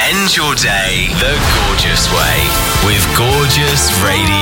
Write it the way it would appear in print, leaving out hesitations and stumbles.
End your day the gorgeous way with Gorgeous Radio.